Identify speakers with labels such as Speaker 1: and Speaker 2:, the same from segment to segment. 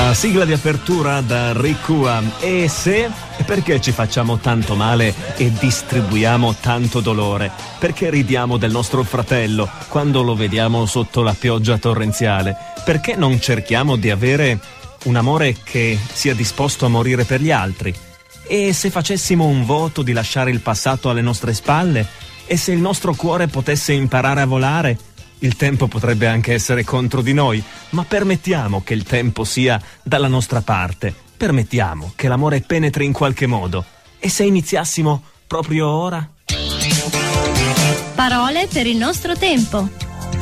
Speaker 1: La sigla di apertura da Ricua. E se? Perché ci facciamo tanto male e distribuiamo tanto dolore? Perché ridiamo del nostro fratello quando lo vediamo sotto la pioggia torrenziale? Perché non cerchiamo di avere un amore che sia disposto a morire per gli altri? E se facessimo un voto di lasciare il passato alle nostre spalle? E se il nostro cuore potesse imparare a volare? Il tempo potrebbe anche essere contro di noi, ma permettiamo che il tempo sia dalla nostra parte. Permettiamo che l'amore penetri in qualche modo. E se iniziassimo proprio ora?
Speaker 2: Parole per il nostro tempo.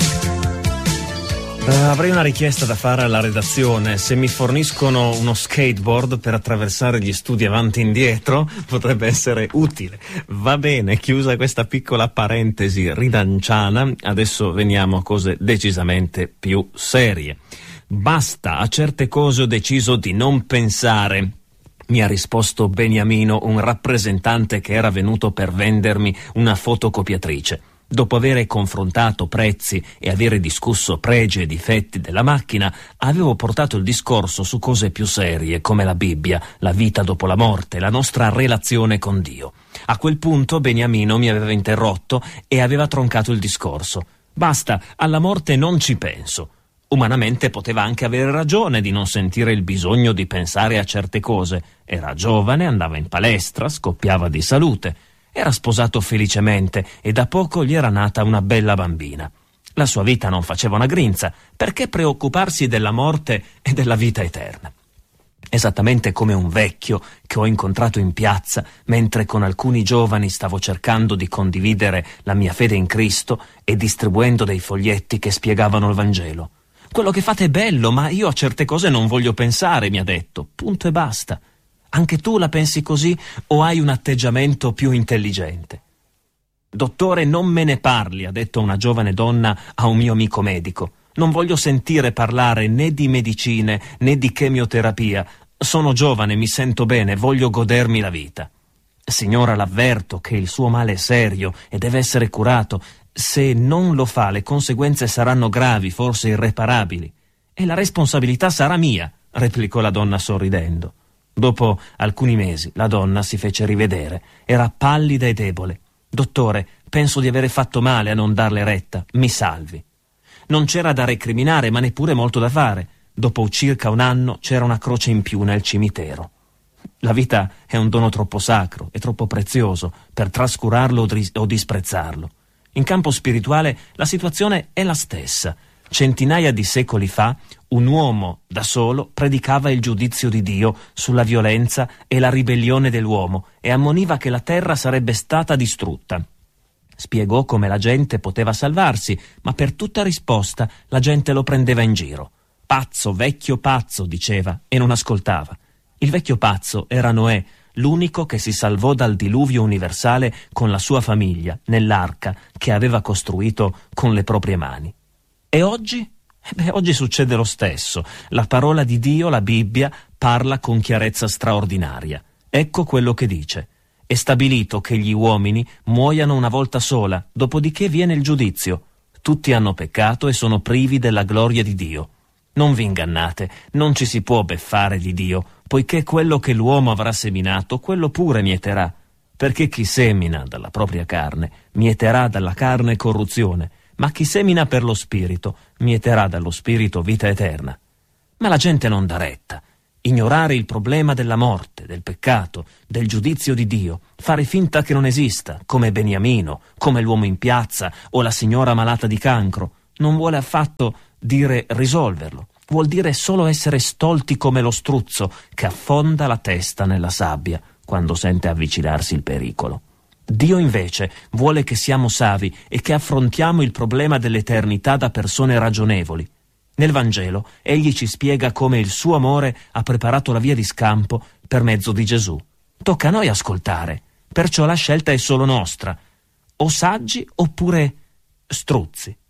Speaker 1: Avrei una richiesta da fare alla redazione. Se mi forniscono uno skateboard per attraversare gli studi avanti e indietro, potrebbe essere utile. Va bene, chiusa questa piccola parentesi ridanciana, adesso veniamo a cose decisamente più serie. Basta, a certe cose ho deciso di non pensare. Mi ha risposto Beniamino, un rappresentante che era venuto per vendermi una fotocopiatrice. Dopo avere confrontato prezzi e avere discusso pregi e difetti della macchina, avevo portato il discorso su cose più serie come la Bibbia, la vita dopo la morte, la nostra relazione con Dio. A quel punto Beniamino mi aveva interrotto e aveva troncato il discorso. Basta, alla morte non ci penso. Umanamente poteva anche avere ragione di non sentire il bisogno di pensare a certe cose. Era giovane, andava in palestra, scoppiava di salute. Era sposato felicemente e da poco gli era nata una bella bambina. La sua vita non faceva una grinza, perché preoccuparsi della morte e della vita eterna? Esattamente come un vecchio che ho incontrato in piazza mentre con alcuni giovani stavo cercando di condividere la mia fede in Cristo e distribuendo dei foglietti che spiegavano il Vangelo. Quello che fate è bello, ma io a certe cose non voglio pensare, mi ha detto. Punto e basta. Anche tu la pensi così o hai un atteggiamento più intelligente? Dottore, non me ne parli, ha detto una giovane donna a un mio amico medico. Non voglio sentire parlare né di medicine né di chemioterapia. Sono giovane, mi sento bene, voglio godermi la vita. Signora, l'avverto che il suo male è serio e deve essere curato. Se non lo fa, le conseguenze saranno gravi, forse irreparabili. E la responsabilità sarà mia, replicò la donna sorridendo. Dopo alcuni mesi la donna si fece rivedere. Era pallida e debole. Dottore, penso di avere fatto male a non darle retta. Mi salvi. Non c'era da recriminare, ma neppure molto da fare. Dopo circa un anno c'era una croce in più nel cimitero. La vita è un dono troppo sacro e troppo prezioso per trascurarlo o disprezzarlo. In campo spirituale la situazione è la stessa. Centinaia di secoli fa un uomo da solo predicava il giudizio di Dio sulla violenza e la ribellione dell'uomo e ammoniva che la terra sarebbe stata distrutta. Spiegò come la gente poteva salvarsi, ma per tutta risposta la gente lo prendeva in giro. Pazzo, vecchio pazzo, diceva, e non ascoltava. Il vecchio pazzo era Noè, l'unico che si salvò dal diluvio universale con la sua famiglia, nell'arca che aveva costruito con le proprie mani. E oggi? Oggi succede lo stesso. La parola di Dio, la Bibbia, parla con chiarezza straordinaria. Ecco quello che dice. È stabilito che gli uomini muoiano una volta sola, dopodiché viene il giudizio. Tutti hanno peccato e sono privi della gloria di Dio. Non vi ingannate, non ci si può beffare di Dio, poiché quello che l'uomo avrà seminato, quello pure mieterà. Perché chi semina dalla propria carne, mieterà dalla carne corruzione, ma chi semina per lo spirito, mieterà dallo spirito vita eterna. Ma la gente non dà retta. Ignorare il problema della morte, del peccato, del giudizio di Dio, fare finta che non esista, come Beniamino, come l'uomo in piazza o la signora malata di cancro, non vuole affatto dire risolverlo. Vuol dire solo essere stolti come lo struzzo che affonda la testa nella sabbia quando sente avvicinarsi il pericolo. Dio invece vuole che siamo savi e che affrontiamo il problema dell'eternità da persone ragionevoli. Nel Vangelo egli ci spiega come il suo amore ha preparato la via di scampo per mezzo di Gesù. Tocca a noi ascoltare, perciò la scelta è solo nostra, o saggi oppure struzzi.